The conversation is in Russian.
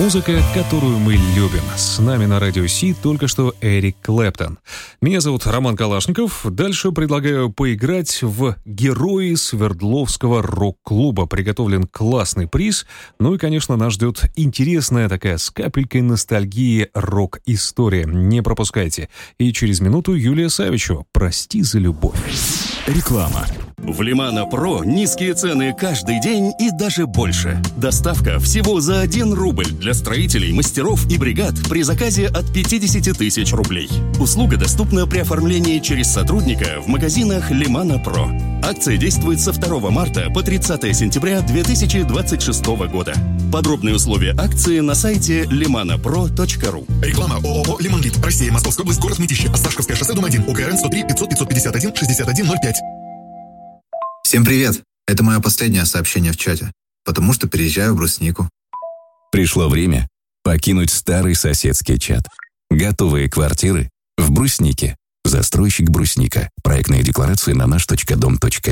Музыка, которую мы любим. С нами на Радио Си только что Эрик Клэптон. Меня зовут Роман Калашников. Дальше предлагаю поиграть в «Герои Свердловского рок-клуба». Приготовлен классный приз. Ну и, конечно, нас ждет интересная такая с капелькой ностальгии рок-история. Не пропускайте. И через минуту Юлия Савичева «Прости за любовь». Реклама. В Лимана Про низкие цены каждый день и даже больше. Доставка всего за 1 рубль для строителей, мастеров и бригад при заказе от 50 тысяч рублей. Услуга доступна при оформлении через сотрудника в магазинах Лимана Про. Акция действует со 2 марта по 30 сентября 2026 года. Подробные условия акции на сайте limanapro.ru. Реклама ООО «Лимонлит». Россия, Московская область, город Мытищи. Осташковское шоссе, дом 1. УКРН 103 500 551 6105. Всем привет! Это мое последнее сообщение в чате, потому что переезжаю в Бруснику. Пришло время покинуть старый соседский чат. Готовые квартиры в Бруснике. Застройщик Брусника. Проектные декларации на наш.дом.ru.